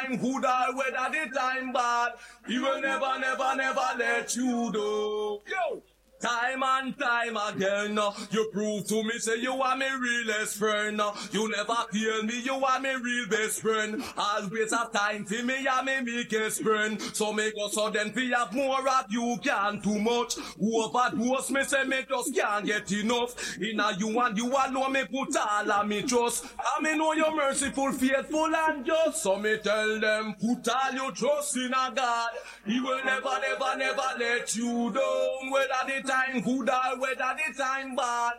time good or whether the time bad, he will never, never, never let you do. Yo! Time and time again, you prove to me, say you are my realest friend. You never tell me you are my real best friend. Always have time for me, I'm my biggest friend. So make us so then we have more of you can too much. Overdose me, say me just can't get enough. Inna you and you alone, me put all of me trust. I me know you're merciful, faithful and just. So me tell them, put all your trust in a God. He will never, never, never let you down. Whether the time good or whether the time bad,